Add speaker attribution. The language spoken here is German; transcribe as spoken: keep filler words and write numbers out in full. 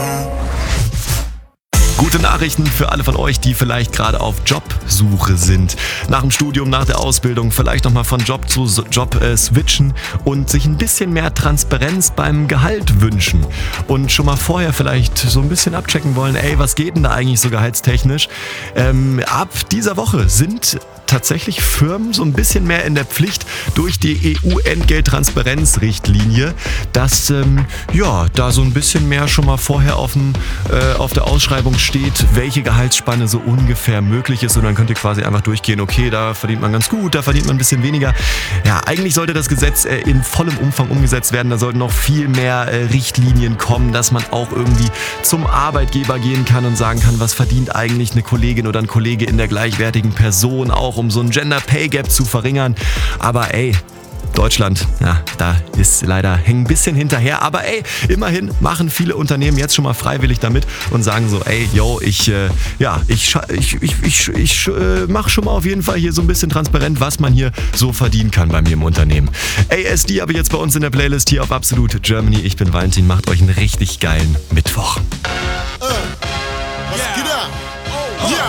Speaker 1: Gute Nachrichten für alle von euch, die vielleicht gerade auf Jobsuche sind. Nach dem Studium, nach der Ausbildung, vielleicht nochmal von Job zu Job äh, switchen und sich ein bisschen mehr Transparenz beim Gehalt wünschen. Und schon mal vorher vielleicht so ein bisschen abchecken wollen, ey, was geht denn da eigentlich so gehaltstechnisch? Ähm, ab dieser Woche sind tatsächlich Firmen so ein bisschen mehr in der Pflicht durch die E U-Entgelttransparenzrichtlinie, dass ähm, ja, da so ein bisschen mehr schon mal vorher auf, dem, äh, auf der Ausschreibung steht, welche Gehaltsspanne so ungefähr möglich ist, und dann könnt ihr quasi einfach durchgehen, okay, da verdient man ganz gut, da verdient man ein bisschen weniger. Ja, eigentlich sollte das Gesetz äh, in vollem Umfang umgesetzt werden, da sollten noch viel mehr äh, Richtlinien kommen, dass man auch irgendwie zum Arbeitgeber gehen kann und sagen kann, was verdient eigentlich eine Kollegin oder ein Kollege in der gleichwertigen Person, auch um so ein Gender Pay Gap zu verringern. Aber ey, Deutschland, ja, da ist leider hängen ein bisschen hinterher. Aber ey, immerhin machen viele Unternehmen jetzt schon mal freiwillig damit und sagen so, ey, yo, ich, äh, ja, ich, ich, ich, ich, ich äh, mach schon mal auf jeden Fall hier so ein bisschen transparent, was man hier so verdienen kann bei mir im Unternehmen. A S D habe ich jetzt bei uns in der Playlist hier auf Absolute Germany. Ich bin Valentin, macht euch einen richtig geilen Mittwoch.
Speaker 2: Uh, was geht ab? Oh, yeah.